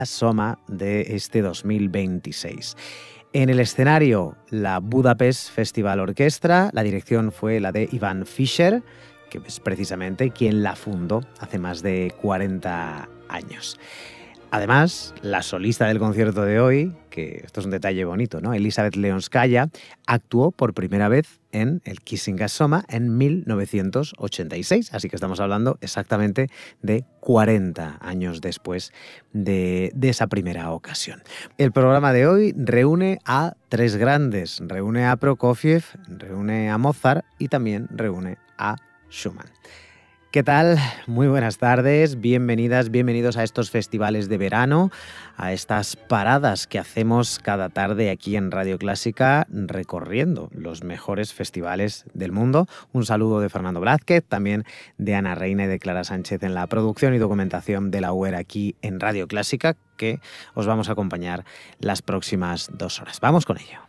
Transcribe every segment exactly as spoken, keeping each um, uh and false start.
Soma de este dos mil veintiséis. En el escenario, la Budapest Festival Orchestra, la dirección fue la de Ivan Fischer, que es precisamente quien la fundó hace más de cuarenta años. Además, la solista del concierto de hoy, que esto es un detalle bonito, ¿no? Elizabeth Leonskaya, actuó por primera vez en el Kissing Gas Soma en mil novecientos ochenta y seis, así que estamos hablando exactamente de cuarenta años después de, de esa primera ocasión. El programa de hoy reúne a tres grandes, reúne a Prokofiev, reúne a Mozart y también reúne a Schumann. ¿Qué tal? Muy buenas tardes, bienvenidas, bienvenidos a estos festivales de verano, a estas paradas que hacemos cada tarde aquí en Radio Clásica recorriendo los mejores festivales del mundo. Un saludo de Fernando Blázquez, también de Ana Reina y de Clara Sánchez en la producción y documentación de la U E R aquí en Radio Clásica, que os vamos a acompañar las próximas dos horas. Vamos con ello.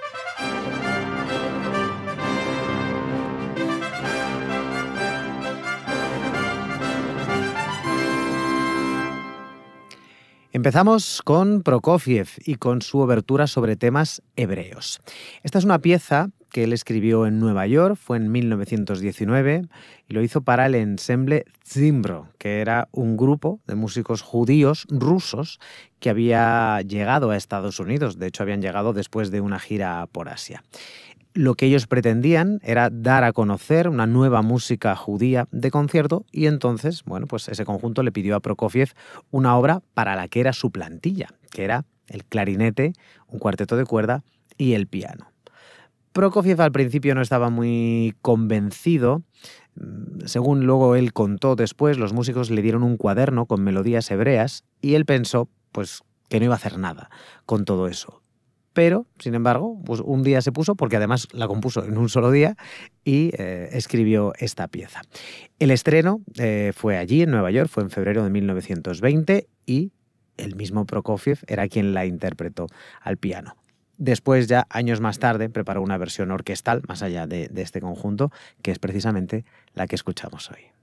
Empezamos con Prokofiev y con su obertura sobre temas hebreos. Esta es una pieza que él escribió en Nueva York, fue en mil novecientos diecinueve, y lo hizo para el ensemble Zimbro, que era un grupo de músicos judíos rusos que había llegado a Estados Unidos. De hecho, habían llegado después de una gira por Asia. Lo que ellos pretendían era dar a conocer una nueva música judía de concierto y entonces, bueno, pues ese conjunto le pidió a Prokofiev una obra para la que era su plantilla, que era el clarinete, un cuarteto de cuerda y el piano. Prokofiev al principio no estaba muy convencido. Según luego él contó después, los músicos le dieron un cuaderno con melodías hebreas y él pensó, pues, que no iba a hacer nada con todo eso. Pero, sin embargo, pues un día se puso, porque además la compuso en un solo día, y eh, escribió esta pieza. El estreno eh, fue allí, en Nueva York, fue en febrero de mil novecientos veinte, y el mismo Prokofiev era quien la interpretó al piano. Después, ya años más tarde, preparó una versión orquestal, más allá de, de este conjunto, que es precisamente la que escuchamos hoy.